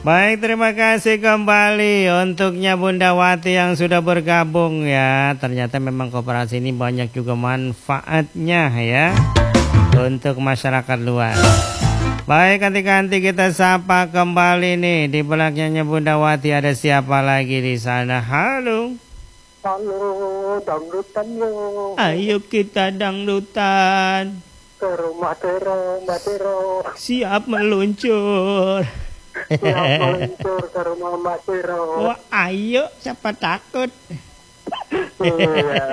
Baik, terima kasih kembali untuknya Bunda Wati yang sudah bergabung ya. Ternyata memang koperasi ini banyak juga manfaatnya ya untuk masyarakat luas. Baik, ganti-ganti kita sapa kembali nih. Di belakangnya Bunda Wati ada siapa lagi di sana? Halo. Halo, dangdutan yo. Ayo kita dangdutan. Ke rumah Tero, Mbak Tero. Siap meluncur. Siap meluncur ke rumah Mbak Tero. Wah, ayo, siapa takut? Iya.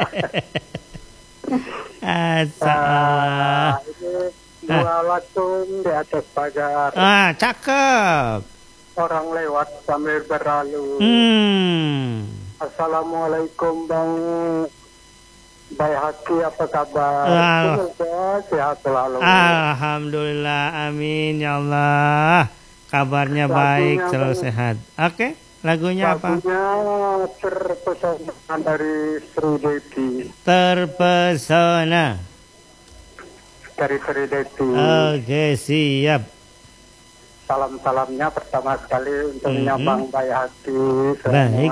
Asa. Ini dua latung di atas pagar. Cakep. Orang lewat sambil berlalu. Assalamualaikum Bang Haki, apa kabar? Semoga sehat selalu. Alhamdulillah, amin ya Allah. Kabarnya baik, selalu sehat. Oke, lagunya apa? Lagunya Terpesona dari Sri Devi. Terpesona Dari Sri Devi. Oke, siap. Salam-salamnya pertama sekali untuk Bang Haki. Baik.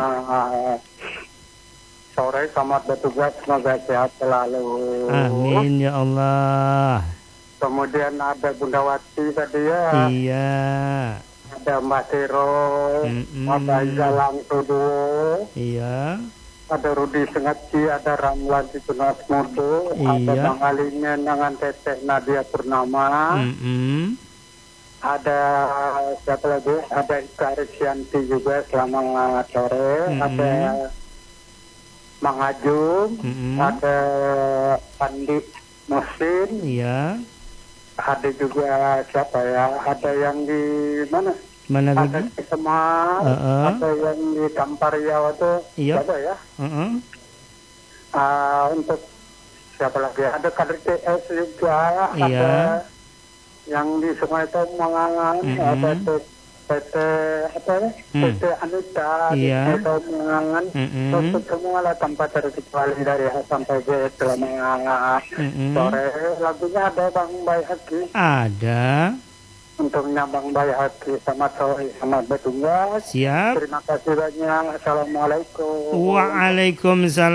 Sore selamat bertugas, semoga sehat selalu. Amin ya Allah. Kemudian ada Bunda Wati tadi ya. Iya. Ada Mbak Tero, ada Izalang Tuduo. Iya. Ada Rudi Sengaci, ada Ramlan Tunas Mudo, ada Bang Alinen dengan Teteh Nadia Purnama. Ada siapa lagi? Ada Ika Risyanti juga selamat sore. Ada Mang Ajum, ada Andi Musin. Iya. Ada juga siapa ya? Ada yang di mana? Mana ada lagi? di Semar, ada yang di Kampar Riau itu siapa ya? Untuk siapa lagi? Ada kader TS juga, ada yang di Sungai Tomangan, ada PT apa ya? PT Anita di Sungai Tomangan. Untuk semua lah tanpa terkecuali dari A sampai Z selama sore. Lagunya ada Bang Haki. Ada. Untuk Bang Haki, selamat sore, selamat bertugas. Siap. Terima kasih banyak. Assalamualaikum. Waalaikumsalam.